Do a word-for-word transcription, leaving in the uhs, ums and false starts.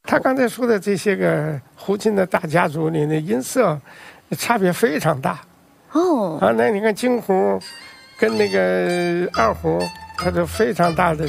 他刚才说的这些个胡琴的大家族里的音色差别非常大。 哦， 啊，那你看京胡跟那个二胡，它就非常大的